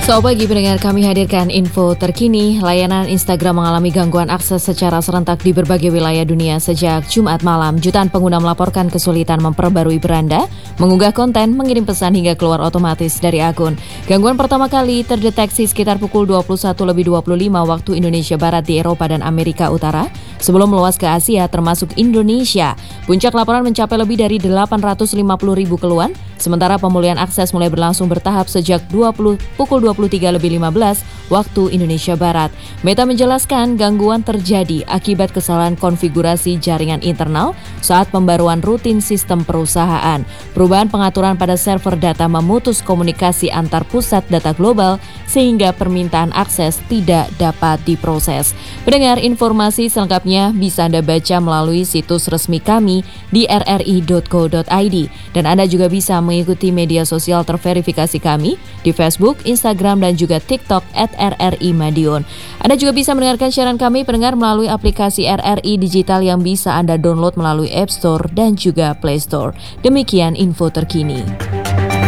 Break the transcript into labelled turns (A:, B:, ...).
A: Selamat pagi pendengar, kami hadirkan info terkini. Layanan Instagram mengalami gangguan akses secara serentak di berbagai wilayah dunia sejak Jumat malam. Jutaan pengguna melaporkan kesulitan memperbarui beranda, mengunggah konten, mengirim pesan hingga keluar otomatis dari akun. Gangguan pertama kali terdeteksi sekitar pukul 21.25 waktu Indonesia Barat di Eropa dan Amerika Utara, sebelum meluas ke Asia termasuk Indonesia. Puncak laporan mencapai lebih dari 850.000 keluhan, sementara pemulihan akses mulai berlangsung bertahap sejak pukul 23.15 waktu Indonesia Barat. Meta menjelaskan gangguan terjadi akibat kesalahan konfigurasi jaringan internal saat pembaruan rutin sistem perusahaan. Perubahan pengaturan pada server data memutus komunikasi antar pusat data global sehingga permintaan akses tidak dapat diproses. Pendengar, informasi selengkapnya bisa Anda baca melalui situs resmi kami di rri.co.id dan Anda juga bisa mengikuti media sosial terverifikasi kami di Facebook, Instagram, dan juga TikTok @RRI Madiun. Anda juga bisa mendengarkan siaran kami pendengar melalui aplikasi RRI Digital yang bisa Anda download melalui App Store dan juga Play Store. Demikian info terkini.